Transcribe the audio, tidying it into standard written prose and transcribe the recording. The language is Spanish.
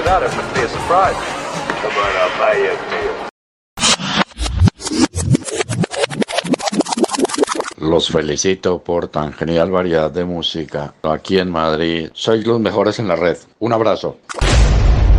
out. It must be a surprise. Come on, I'll buy you a beer. Los felicito por tan genial variedad de música. Aquí en Madrid sois los mejores en la red. Un abrazo.